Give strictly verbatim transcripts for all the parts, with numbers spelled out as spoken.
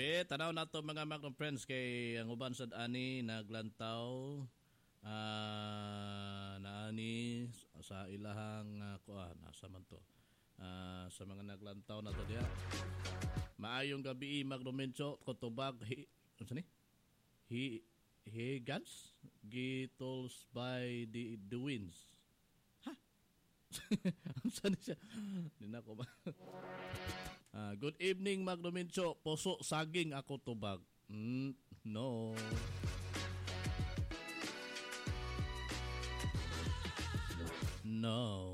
Be, tanaw na to mga mga friends kay ang uban sad ani naglantaw uh, na ani sa ilahang uh, kuan asa man to. Uh, sa mga naglantaw na to diha. Maayong gabi magdomenso kutubag hi unsa ni? He Hegans Gitals by the the winds. Ha? Unsa ni siya? Di na ko ba? Uh, good evening, Magdomencho. Puso, saging ako tubag. Mm, no. No.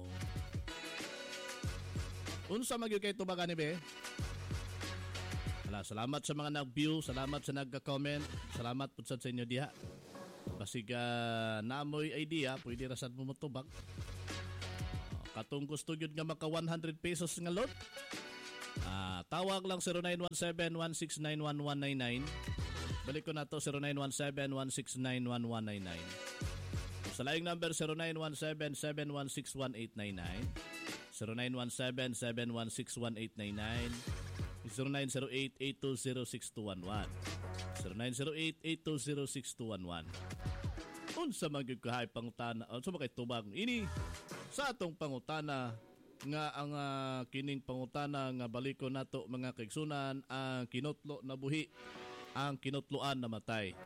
Unsa magyo kay tubag ani be? Hala, salamat sa mga nag-view, salamat sa nagka-comment, salamat pud sad sa inyo diha. Basig uh, naamoy idea, pwede ra sad mo matubag. Uh, katong gusto gyud nga maka one hundred pesos nga load. Ah, tawag lang zero nine one seven one six nine one one nine nine. Balik ko na to zero nine one seven one six nine one one nine nine. Sa laing number zero nine one seven seven one six one eight nine nine, zero nine one seven seven one six one eight nine nine, zero nine zero eight eight two zero six two one one, zero nine zero eight eight two zero six two one one. Unsa man gyud kahay pangutana? Unsa man kay tubag ini sa atong pangutana? Nga ang uh, kining pangutana nga baliko nato mga kaigsunan ang kinutlo na buhi, ang kinutloan na matay.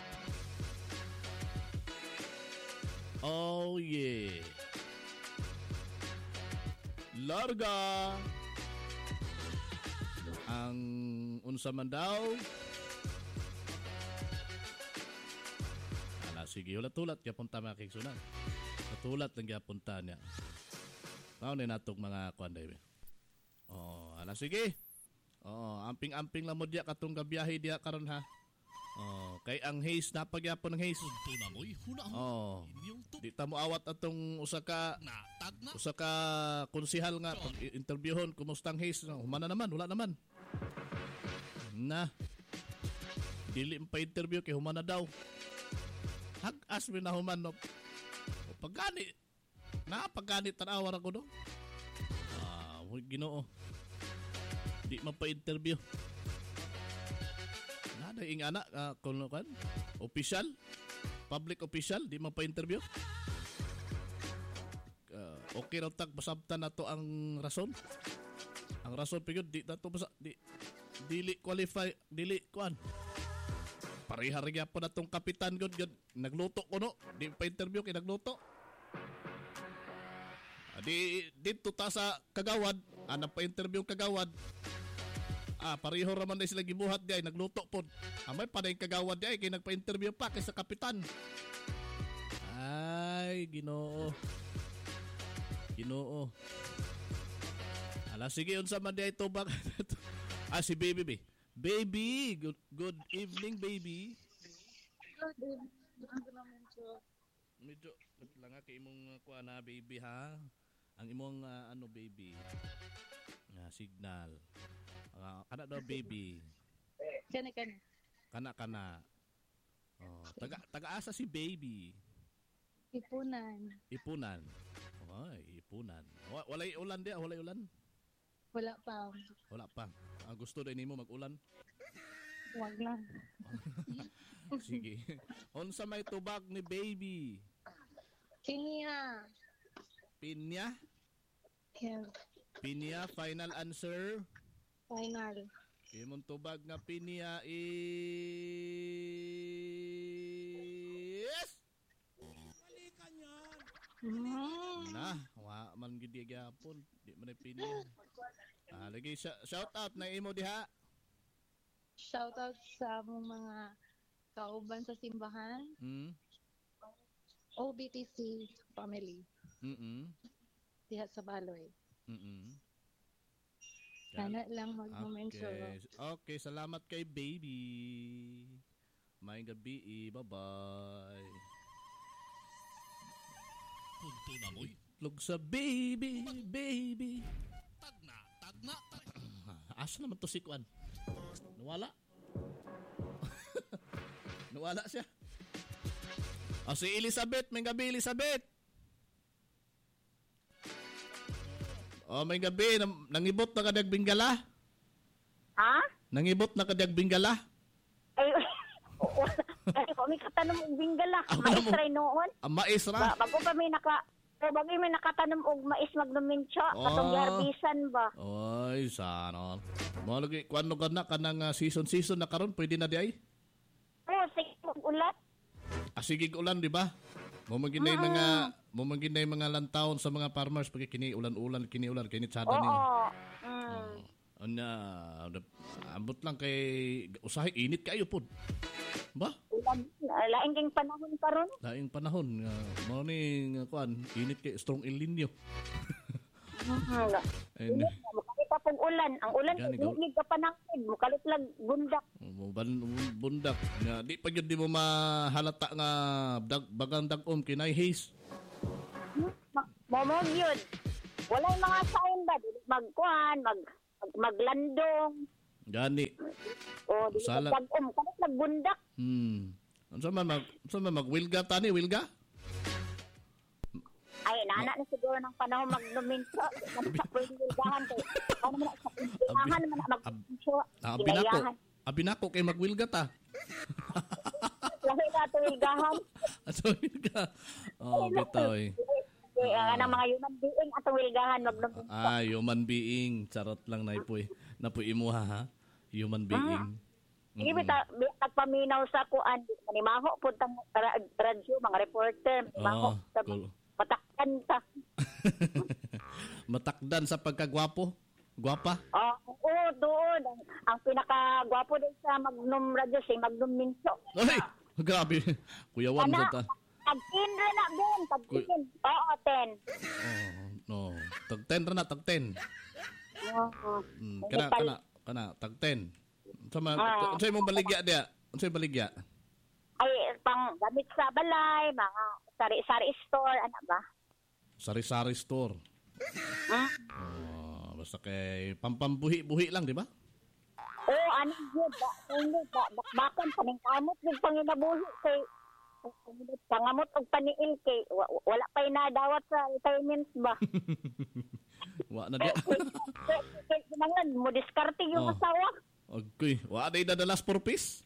Oh yeah. Larga ang unsa man daw. Ala sige ulat-ulat gyapon ta mga kaigsunan. Ulat lang gyapon ta niya. Mao ni natong mga kuan day. Oh, ala sige. Oh, amping-amping lang mo diya katong gabiyahe diya karon ha. Oh, kay ang haze napagyapon ng haze. Tunamoy huna mo. Oh. Di ta mo awat atong usa ka usa ka konsehal nga pag interviewon kumusta ang haze? Humana naman, wala naman. Na. Dili pa interview kay humana daw. Hag-as mi na human no. O pagani napagani tanawa ra ko do. Ah, uh, Ginoo. Di mapa-interview. Nada ing anak uh, kuno kan? Official, public official di mapa-interview. Uh, okay raw tag pasabtan nato ang rason. Ang rason pigod di nato basa di dili qualify, dili kuan. Parehar gyapon natong kapitan gud nagluto kuno, di pa-interview kay nagluto. Di dito ta sa kagawad, anang pa-interview kagawad. Ah, pareho raman na sila gibuhat di ay nagluto pod. Amay pa na yung kagawad di ay kay nagpa-interview pa kay sa kapitan. Ay, Ginoo. Ginoo. Ala sige unsa man di ay tubag. Ah, si baby be. Baby, good, good evening baby. Good evening. Medyo lang kay imong kuha na baby ha. Ang imong uh, ano baby nga uh, signal uh, kana daw baby kana kana kana kana oh taga taga asa si baby Ipunan Ipunan oy Ipunan walay ulan dia walay ulan wala pa wala pa ang gusto din nimo mag-ulan wag lang sige unsa may tubag ni baby Kenya Pinya? Yeah. Pinya, final answer? Final. Imong tubag nga pinya is... Balikan yan! Mm. Na, wa man gid gyapon, di man pinya. Ah, lagi shout out na imo diha. Shout out sa mga kauban sa simbahan. Mm. O B T C family. Mm. Diha sa Baloy. Mm. Sana lang mag-momento. Okay. Okay, salamat kay baby. May gabi, bye-bye. Punto na mo'y. Lug sa baby, baby. Tagna, tagna, tagna. Asa naman to si Kwan? Nawala? Nawala siya. O si Elizabeth, may gabi Elizabeth. O may gabi, nang, nangibot na ka nagbinggala? Ha? Nangibot na kadyag bingala? Ay, ay, kami katanong og bingala. Ah, Mais mo- try noon. Ang mais ra. Ba, bago kami naka, o bago kami nakatanom og mais magnumincha. Oh. Katong garbisan ba? Oy, sana. Mo lagi kuan no kana kanang ah, season-season na karon pwede na di ay. Oo, sige, mag-ulat. Asigig ulan di ba? Mo maginay mga mo maginay mga lantawon sa mga farmers pag kini ulan-ulan kini ulan kini tsada Oo. ni. Mm. Anya, ambot lang kay usahay init kayo pod. Ba? Ulan, laing king panahon karon. Daing panahon nga mo ni nga kuan init kay strong El Nino. Mhm. And Mukalit pa pong ulan. Ang ulan, Gani, gaw- hindi ka panangkin. Mukalit lang bundak. mo ban bundak nga di pa gyud di mo mahalata nga dag, bagang dagom kinay haze. Ma- Momog yun. Wala yung mga sign ba? Dili magkuhan, mag, mag, maglandong. Gani. O, di Sala- ka pag-um. Kalit lang bundak. Hmm. Unsa man mag unsa man magwilga tani wilga? Ay, nana na siguro ng panahon magnuminso. Sa pwede wilgahan kayo. Ano naman sa wilgahan naman na magnuminso. Ah, binako. Abinako kay magwilga ta. Lahi na ito wilgahan. Aso wilga. Oh, bitaw eh. Kaya ang mga human being at wilgahan magnuminso. Ah, human being. Charot lang na ipoy. Napoy imuha ha. Human being. Sige, bita, bi- nagpaminaw sa kuan. Manimaho po tang ra- radyo, mga reporter. Manimaho. Oh, sa cool. patakkan ta. Matakdan sa pagkagwapo. Gwapa. Oh, oo, doon. Ang, ang pinakagwapo din sa Magnum Radio, si Magnum Minso. Ay, grabe. Kuyawan Ana, sa ta. tag-tin rin na din. Tag-tin. Oo, ten. Oh, no. Tag ten ra na, tag ten. Oo. Mm, kana kana kana tag ten. Sama Ah. unsay mong baligya dia? Unsay baligya? Ay, pang gamit sa balay, mga sari-sari store, ano ba? Sari-sari store. Hmm? Oh, basta kay pampambuhi-buhi lang, di ba? Oo, ano yun, ba, hindi, ba, bakbakan, paningkamot, yung panginabuhi, kay, pangamot o paniil, kay, wa- wala pa inadawat sa retirements ba? Wa na dia. Kaya, kaya, kinangan, mo diskarte yung Oh. asawa. Okay, wa day dadalas for piece.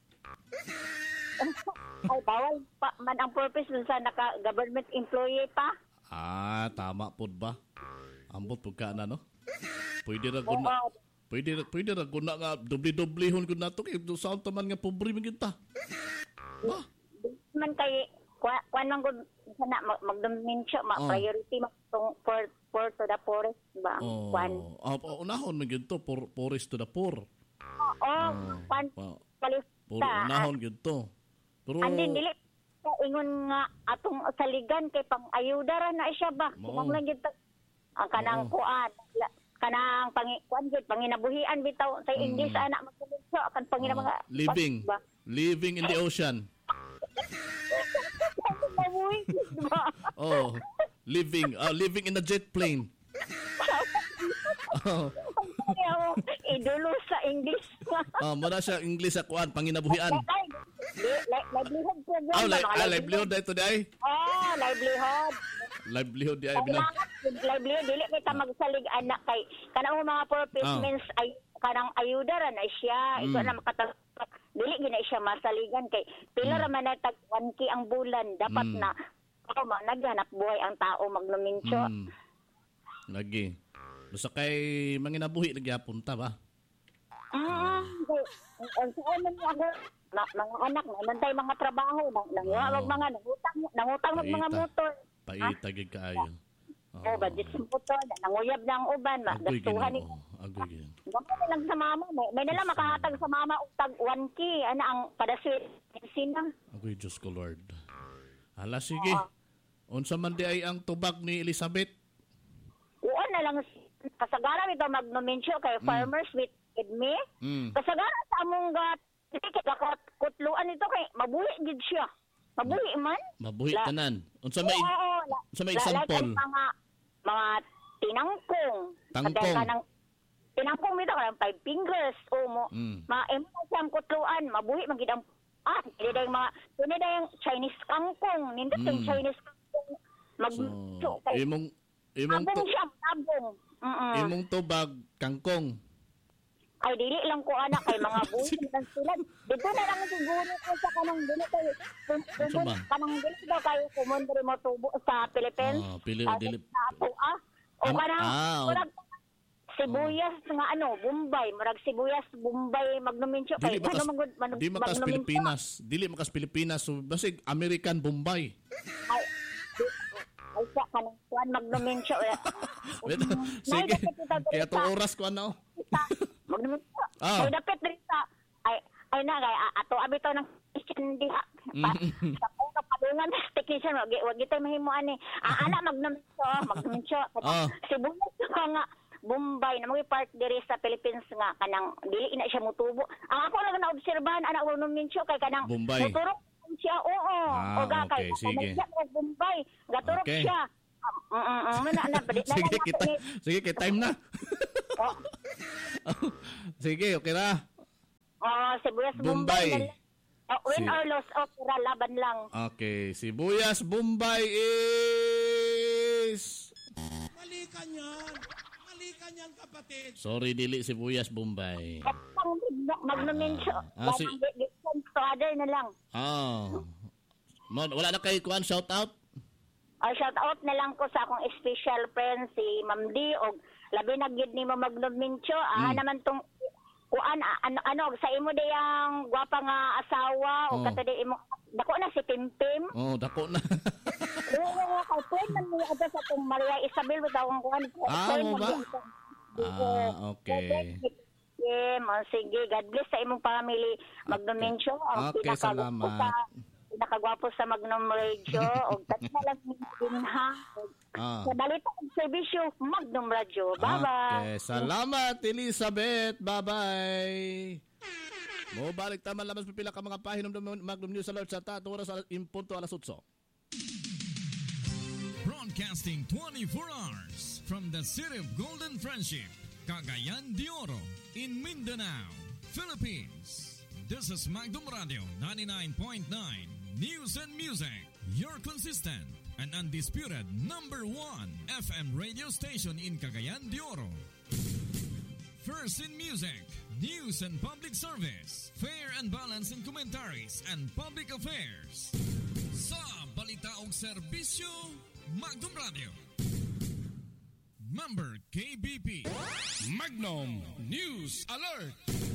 Ay, bawal pa man ang purpose dun sa naka-government employee pa. Ah, tama pod ba? Ambot pud ka na no. Pwede ra Oo, guna. Pwede ra pwede ra guna nga doble-doblehon gud nato kay do sa man nga pobre man kita. Ba? man kay, kwa- kuwan man gud sana mag- magdumensya, ma Oh. priority mag for, for to the poorest ba? Oh, Kuwan. ah, ah, unahon man gyud to for poorest to the poor. Oo, kuwan, Pa, palista. puro unahon gyud to. Pero Andin dili ka ingon nga atong saligan kay pang ayuda ra na siya ba. Mao. Kinahanglan gyud ta- ang kanang Oo. kuan la- kanang pangi kuan gyud panginabuhian bitaw sa English Mm. anak magdumensya akan pangina Oh, mga living. ba. Living in the ocean. Mabuhi, ba? Oh, living, uh, living in a jet plane. Oh, Kaya mo, idulo sa English. oh muna siya English sa kuan panginabuhian. Ay, li- li- livelihood program. Oh, ba, li- mga ah, livelihood dito day. Oh, livelihood. Livelihood di ay bilang. Kailangan livelihood dili kita magsalig anak kay kanang mga purpose Ah. means ay kanang ayuda ra na siya. Ito Mm. na makatag dili gina siya masaligan kay pila Mm. ra man na tag one K ang bulan dapat Mm. na ako ma naghanap buhay ang tao magnumincho. Hmm. Lagi. Basta kay manginabuhi lagi hapon ta ba? Ah, kay ang saan man ako na, mga anak na nantay mga trabaho nang nangawag Oo. mga nangutang nangutang mag mga Paita. motor. Paita gid kaayo. Oh, budget sa motor na nanguyab na ang uban ma Agoy gastuhan ni ginoo. Agoy ginoo. Gamay na lang sa mama. May, may nila makahatag sa mama og tag one K. Ano ang padaswit? Sina? Agoy Diyos ko Lord. Hala sige. Oo. Unsa man di ay ang tubag ni Elizabeth? Uwan na lang. Kasagara ito magnomensyo kay farmers with, with me. Hmm. Kasagara sa among gat. Kutluan ito kay mabuhi gid siya. Mabuhi man. Mabuhi La- tanan. Unsa may Oo, la- unsa may la- like example? ang mga mga tinangkong. Tangkong. Katay ka ng- tinangkong ito kanang five fingers. O mo. Mm. Ma emo na siyang kutluan. Mabuhi man gid ang ah, hindi dahil mga, hindi dahil Chinese kangkong, hindi dahil Mm. Chinese kangkong, mag, So, so, kay, imong imong abong tu, siya, abong. Mm-mm. imong tubag kangkong. Ay, dili lang ko anak kay mga buhi lang sila. Dito na lang siguro ko sa kanang dili kay Sa ba? kanang dili daw kayo kumundre mo tubo sa Philippines. Ah, pili Sa- dili. Sa ato, ah. O Am- kanang, ah, o- murag sibuyas nga ano, Bombay, murag sibuyas Bombay magnumincho kay Dili makas, ano magud man- di makas magnumincho? Pilipinas. Dili makas Pilipinas. So, basig American Bombay. Ay, di- ay sa kanang kuan magnumincho. Eh. Wait, Mm, sige. nay, dapat kita Kaya dito to sa- oras ko ano. sa- magnumincho. Ah. Ay, dapat dito ay ay na kay a- ato abi to ng kitchen diha. Pa, Mm. sa puno padungan technician wag wag ito mahimo ani. Ah, ana magnumincho, magnumincho. Ah. Sibuyas nga Bombay na mga part diri sa Philippines nga kanang dili na siya mutubo. Ang ako lang na obserbahan anak ko nung mincho kay kanang Bombay. muturok siya oo. Ah, o ga okay, kay sige. siya mo Bombay. Gaturok Okay. siya. Mm mm mm na na na Sige, kita. Sige, kay time na. Oh, Sige, okay na. oh, sibuyas Bombay. Bombay. Oh, win Si- or loss, okay ra laban lang. Okay, sibuyas Bombay is... Mali ka niyan. Mali ka niyan, kapatid. Sorry, dili sibuyas Bombay. At pang magnumincho. Ah, si- to other na lang. Ah. Mon, wala na kay kuan shout out? Oh, shout out na lang ko sa akong special friend si Ma'am Di og labi na gid nimo magnumincho. Ah Mm. naman tong kuan ah, ano ano sa imo dayang gwapa nga asawa o Oh. katudi imo dako na si Pimpim. Oh, dako na. Oo, kay friend man mo ada sa tong Maria Isabel ba tawong kuan. Ah, Friend mo man ba? mo. Ah, okay. Yeah, mo sige, God bless sa imong family. Magnumincho ang Okay, pinaka salamat. pinakagwapo sa Magnum Radio og tatlo lang din ha. Ah. Sa balita og serbisyo Magnum Radio. Bye-bye. Okay, salamat Elizabeth. Bye-bye. Mo balik tama lamang sa pila ka mga pahinom ng Magnum News Alert sa tato oras sa impunto alas otso. Broadcasting twenty-four hours from the city of Golden Friendship, Cagayan de Oro, in Mindanao, Philippines. This is Magnum Radio ninety-nine point nine News and Music, your consistent and undisputed number one F M radio station in Cagayan de Oro. First in music, news and public service, fair and balanced in commentaries and public affairs. Sa balita og serbisyo, Magnum Radio. Member K B P. Magnum News Alert.